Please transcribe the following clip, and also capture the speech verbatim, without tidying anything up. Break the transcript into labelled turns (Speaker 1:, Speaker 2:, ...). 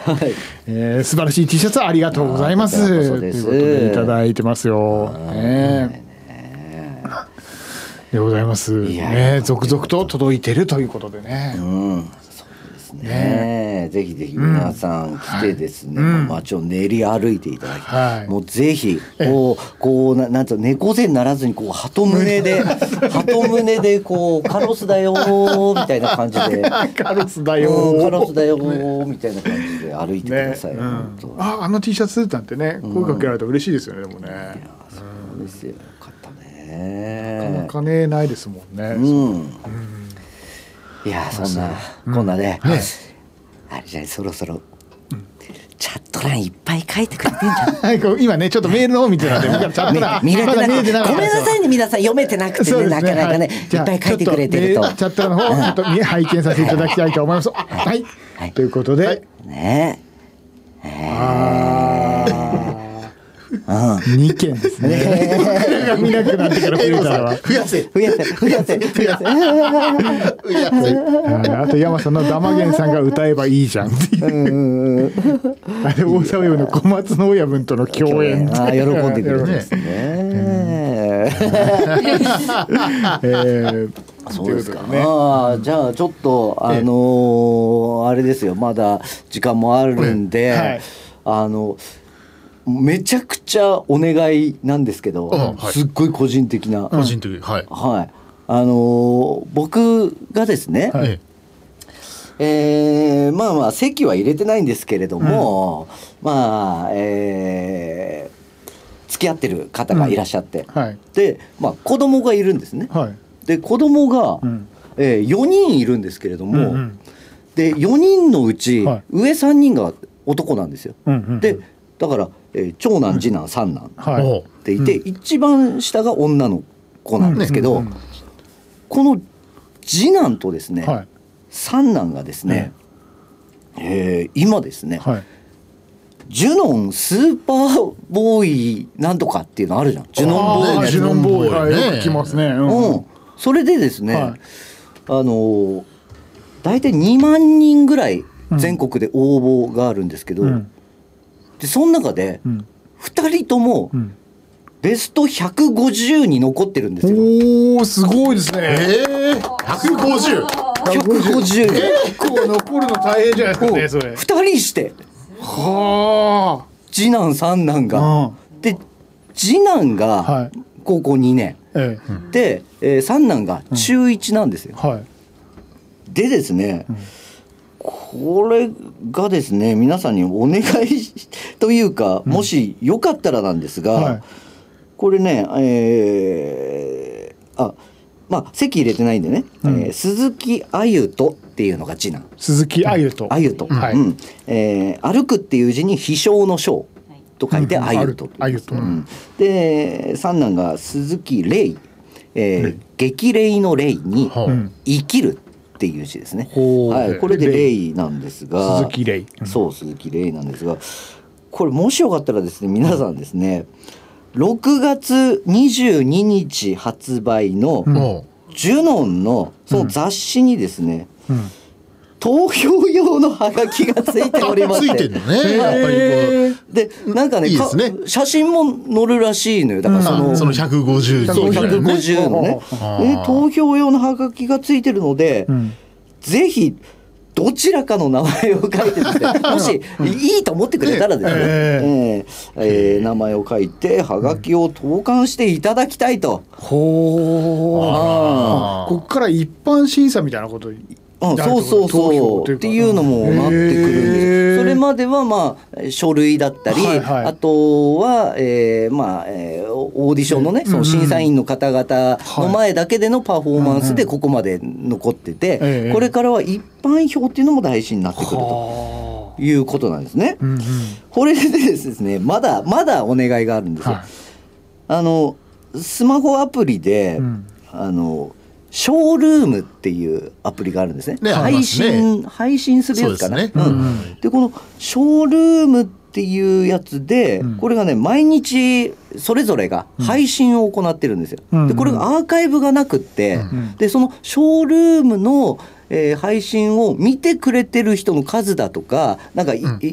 Speaker 1: はい、えー、素晴らしい T シャツありがとうございますということでいただいてますよ、ね、でございます。いやいやね、続々と届いてるということでね。
Speaker 2: うん、そうですね。ね、ぜひぜひ皆さん来てですね、うん、街を練り歩いていただき、はい、もうぜひこうこうななんと猫背にならずにこう鳩胸で鳩胸でこうカロスだよみたいな感じで
Speaker 1: カロスだよ、
Speaker 2: うん、カロスだよみたいな感じで歩いてください。ね、うん、
Speaker 1: ああの T シャツなんてね、声かけられたら嬉しいですよね。でもね。いや
Speaker 2: そうですよ。
Speaker 1: なかなかねないですもんね。
Speaker 2: うんうん、いやそんな、うん、こんなね、うん、あれじゃないそろそろ、うん、チャット欄いっぱい書いてくれてんじゃん
Speaker 1: 今ねちょっとメールの方見てたんでチャット欄
Speaker 2: 見れてなくてごめんなさいね皆さん読めてなくて ね, ねなかなかね、はい、いっぱい書いてくれてると
Speaker 1: チャット欄の方ちょっと拝見させていただきたいと思います。はい、はい、ということで、はい、ねえーにけんですね。見なくなってから増えたのは
Speaker 2: 増やせ増やせ増やせ増やせ。
Speaker 1: あと山さんのダマゲンさんが歌えばいいじゃんっていう。あれ大沢親分の小松の親分との共演。
Speaker 2: あ喜んでくれるんですね。そうですか。あじゃあちょっとあのあれですよまだ時間もあるんであの。めちゃくちゃお願いなんですけど、はい、すっごい個人的な
Speaker 3: 個人的、はい
Speaker 2: はい、あのー、僕がですね、はい、えー、まあまあ籍は入れてないんですけれども、うん、まあ、えー、付き合ってる方がいらっしゃって、うんはい、で、まあ、子供がいるんですね、はい、で子供が、うんえー、よにんいるんですけれども、うんうん、でよにんのうち、はい、上さんにんが男なんですよ、うんうんうん、でだからえー、長男次男三男っていて、うん、一番下が女の子なんですけど、うんうんうん、この次男とですね、はい、三男がですね、うんえー、今ですね、はい、ジュノンスーパーボーイなんとかっていうのあるじゃん。ジュノンボーイ、
Speaker 1: ね、ジュノンボーイ、はい、よく聞きますね、
Speaker 2: うんうん、それでですね、はい、あのー、大体にまんにんぐらい全国で応募があるんですけど、うんでその中でふたりともベストひゃくごじゅうに残ってるんですよ。
Speaker 1: おーすごいですね。
Speaker 3: えー、ひゃくごじゅう
Speaker 2: ひゃくごじゅう
Speaker 1: 結構残るの大変じゃないですかねそれ。
Speaker 2: ふたりしては次男三男がで次男が高校にねん、はい、で、えー、三男が中いちなんですよ、うんはい、でですね、うんこれがですね皆さんにお願いというかもしよかったらなんですが、うんはい、これねえー、あまあ籍入れてないんでね、うんえー、鈴木あゆとっていうのが次男
Speaker 1: 鈴木あゆと
Speaker 2: あゆと、はいうんえー、歩くっていう字に飛翔の翔と書いてあゆと、
Speaker 1: あゆと、うん、
Speaker 2: で三男が鈴木玲、えー、激励の励に生きるっていう字ですね、はい、これでレイなんですが
Speaker 1: 鈴木レイ、
Speaker 2: うん、そう鈴木レイなんですがこれもしよかったらですね皆さんですねろくがつにじゅうににち発売のジュノンのその雑誌にですね、うんうん、投票用のハガキがついておりまして
Speaker 3: ついてるのねやっぱりこ
Speaker 2: うでなんか ね, いいですねか写真も載るらしいのよだからその、
Speaker 3: うん、そのひゃくごじゅう
Speaker 2: そうひゃくごじゅうのねで投票用のハガキがついてるので、うん、ぜひどちらかの名前を書いてですねもしいいと思ってくれたらですね、えーえー、名前を書いてハガキを投函していただきたいと、うん、
Speaker 1: ほーあこっから一般審査みたいなこと
Speaker 2: うん、そうそうそうっていうのもなってくるんです。それまではまあ書類だったり、はいはい、あとは、えーまあえー、オーディションのね、その審査員の方々の前だけでのパフォーマンスでここまで残ってて、うんうん、これからは一般票っていうのも大事になってくるということなんですね。うんうん、これでですねまだまだお願いがあるんですよ。はい、あのスマホアプリで、うん、あのショールームっていうアプリがあるんですね。ね配信、ね、配信するやつかな。で、ねうんうん、でこのショールームっていうやつで、うん、これがね毎日それぞれが配信を行ってるんですよ。うん、でこれがアーカイブがなくって、うん、でそのショールームのえー、配信を見てくれてる人の数だとかなんか、うん、